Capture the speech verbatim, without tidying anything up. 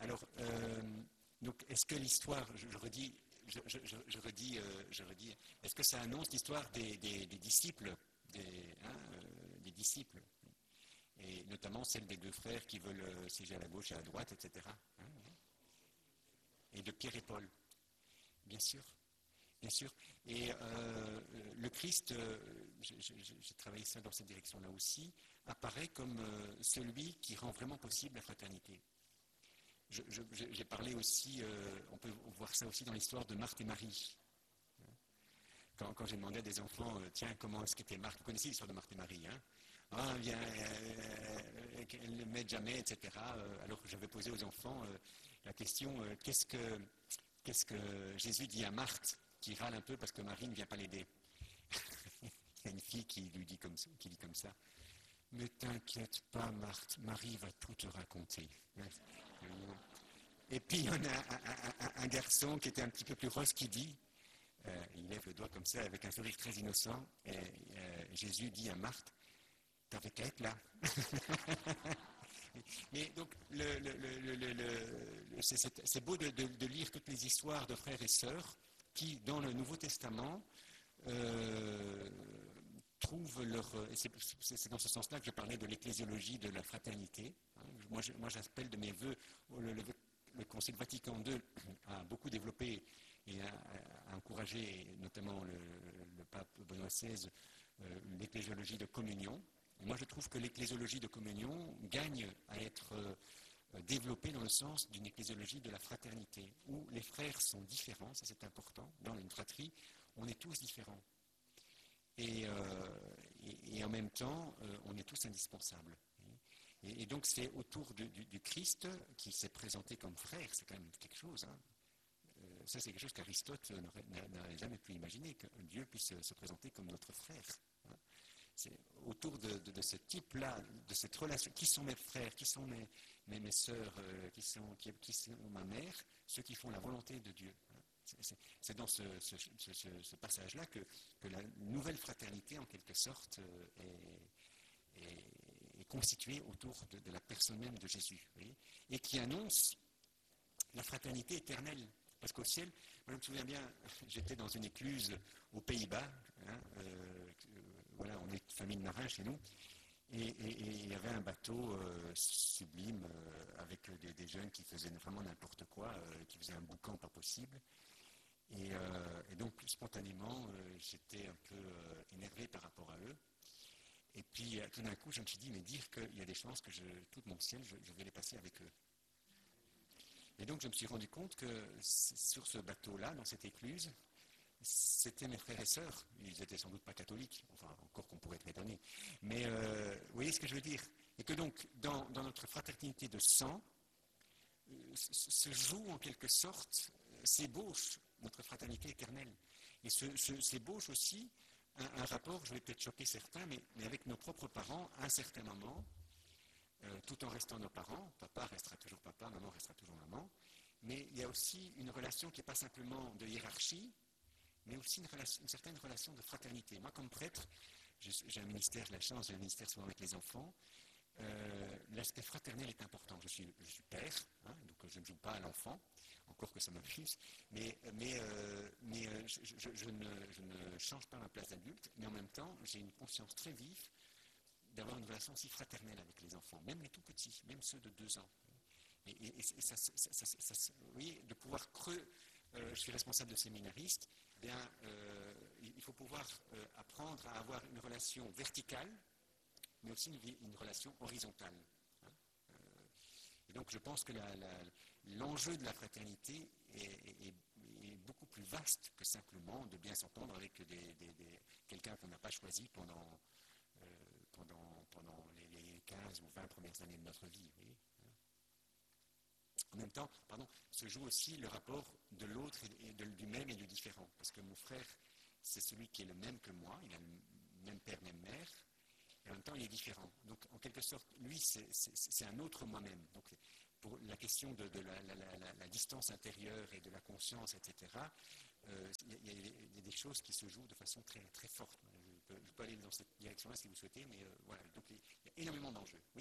Alors, euh, donc, est-ce que l'histoire, je, je redis, je, je, je, je redis, euh, je redis, est-ce que ça annonce l'histoire des, des, des disciples, des, hein, euh, des disciples, et notamment celle des deux frères qui veulent siéger à la gauche et à la droite, et cetera. Hein, et de Pierre et Paul, bien sûr. Bien sûr. Et euh, le Christ, euh, j'ai, j'ai travaillé ça dans cette direction-là aussi, apparaît comme euh, celui qui rend vraiment possible la fraternité. Je, je, j'ai parlé aussi, euh, on peut voir ça aussi dans l'histoire de Marthe et Marie. Quand, quand j'ai demandé à des enfants, euh, tiens, comment est-ce qu'était Marthe? Vous connaissez l'histoire de Marthe et Marie, hein? Ah, bien, euh, elle ne m'aide jamais, et cetera. Euh, alors que j'avais posé aux enfants euh, la question, euh, qu'est-ce que, qu'est-ce que Jésus dit à Marthe, qui râle un peu parce que Marie ne vient pas l'aider? Il y a une fille qui lui dit comme ça, qui dit comme ça, mais t'inquiète pas, Marthe, Marie va tout te raconter. Et puis il y en a un, un, un, un garçon qui était un petit peu plus rose qui dit, euh, il lève le doigt comme ça avec un sourire très innocent, et euh, Jésus dit à Marthe, t'avais qu'à être là. Mais donc, le, le, le, le, le, c'est, c'est beau de, de, de lire toutes les histoires de frères et sœurs qui, dans le Nouveau Testament, euh, trouvent leur... Et c'est, c'est dans ce sens-là que je parlais de l'ecclésiologie de la fraternité. Moi, je, moi j'appelle de mes voeux le, le, le Concile Vatican deux a beaucoup développé et a, a encouragé, notamment le, le pape Benoît seize, euh, l'ecclésiologie de communion. Et moi, je trouve que l'ecclésiologie de communion gagne à être euh, développée dans le sens d'une ecclésiologie de la fraternité, où les frères sont différents, ça c'est important. Dans une fratrie, on est tous différents. Et, euh, et, et en même temps, euh, on est tous indispensables. Et, et donc, c'est autour du, du, du Christ qui s'est présenté comme frère, c'est quand même quelque chose. Hein. Euh, ça, c'est quelque chose qu'Aristote n'aurait jamais pu imaginer, que Dieu puisse se présenter comme notre frère. Hein. C'est autour de, de, de ce type-là, de cette relation. Qui sont mes frères? Qui sont mes, mes, mes sœurs? euh, qui, sont, qui, qui sont ma mère? Ceux qui font la volonté de Dieu. C'est, c'est, c'est dans ce, ce, ce, ce passage-là que, que la nouvelle fraternité, en quelque sorte, euh, est, est, est constituée autour de, de la personne même de Jésus. Voyez, et qui annonce la fraternité éternelle. Parce qu'au ciel, moi je me souviens bien, j'étais dans une écluse aux Pays-Bas, hein, euh, voilà, on est une famille de marins chez nous, et, et, et il y avait un bateau euh, sublime euh, avec des, des jeunes qui faisaient vraiment n'importe quoi, euh, qui faisaient un boucan pas possible. Et, euh, et donc spontanément, euh, j'étais un peu euh, énervé par rapport à eux. Et puis tout d'un coup, je me suis dit, mais dire qu'il y a des chances que je, tout mon ciel, je, je vais les passer avec eux. Et donc je me suis rendu compte que sur ce bateau-là, dans cette écluse, c'était mes frères et sœurs. Ils n'étaient sans doute pas catholiques, enfin encore qu'on pourrait être étonné. Mais euh, vous voyez ce que je veux dire? Et que donc dans, dans notre fraternité de sang, euh, se joue en quelque sorte, s'ébauche notre fraternité éternelle. Et se, se, s'ébauche aussi un, un rapport, je vais peut-être choquer certains, mais, mais avec nos propres parents à un certain moment, euh, tout en restant nos parents. Papa restera toujours papa, maman restera toujours maman. Mais il y a aussi une relation qui n'est pas simplement de hiérarchie, mais aussi une, relation, une certaine relation de fraternité. Moi, comme prêtre, j'ai un ministère, j'ai la chance, j'ai un ministère souvent avec les enfants. Euh, l'aspect fraternel est important. Je suis, je suis père, hein, donc je ne joue pas à l'enfant, encore que ça m'amuse, mais, mais, euh, mais euh, je, je, je, ne, je ne change pas ma place d'adulte, mais en même temps, j'ai une conscience très vive d'avoir une relation aussi fraternelle avec les enfants, même les tout petits, même ceux de deux ans. Et, et, et ça, ça, ça, ça, ça, oui, de pouvoir creux, euh, je suis responsable de séminaristes, eh bien, euh, il faut pouvoir euh, apprendre à avoir une relation verticale, mais aussi une, une relation horizontale. Hein. Euh, et donc je pense que la, la, l'enjeu de la fraternité est, est, est beaucoup plus vaste que simplement de bien s'entendre avec des, des, des, quelqu'un qu'on n'a pas choisi pendant, euh, pendant, pendant les, les quinze ou vingt premières années de notre vie. Oui. En même temps, pardon, se joue aussi le rapport de l'autre et de, du même et du différent. Parce que mon frère, c'est celui qui est le même que moi, il a le même père, même mère, et en même temps, il est différent. Donc, en quelque sorte, lui, c'est, c'est, c'est un autre moi-même. Donc, pour la question de, de la, la, la, la distance intérieure et de la conscience, et cetera, euh, il, y a, il y a des choses qui se jouent de façon très, très forte. Je peux, je peux aller dans cette direction-là si vous souhaitez, mais euh, voilà. Donc, il y a énormément d'enjeux. Oui ?